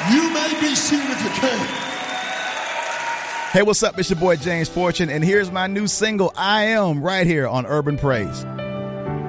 You may be seated if you can. Hey, what's up? It's your boy James Fortune, and here's my new single, I Am, right here on Urban Praise.